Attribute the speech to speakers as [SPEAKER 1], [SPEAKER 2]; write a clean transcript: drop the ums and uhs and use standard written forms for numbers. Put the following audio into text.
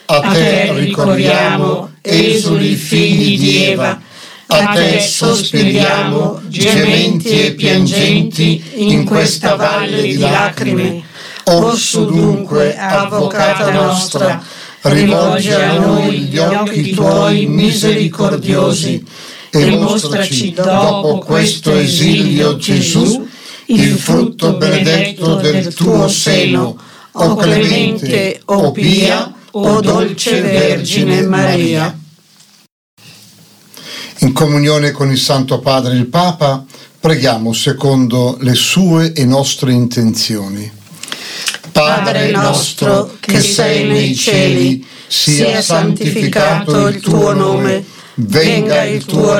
[SPEAKER 1] A te ricorriamo, esuli figli di Eva. A te sospiriamo, gementi e piangenti, in questa valle di lacrime. Orsu dunque, avvocata nostra, rivolgi a noi gli occhi tuoi misericordiosi e mostraci dopo questo esilio, Gesù, il frutto benedetto del tuo seno, o clemente, o pia, o dolce Vergine Maria.
[SPEAKER 2] In comunione con il Santo Padre il Papa, preghiamo secondo le sue e nostre intenzioni.
[SPEAKER 1] Padre nostro che sei nei cieli, sia santificato il tuo nome, venga il tuo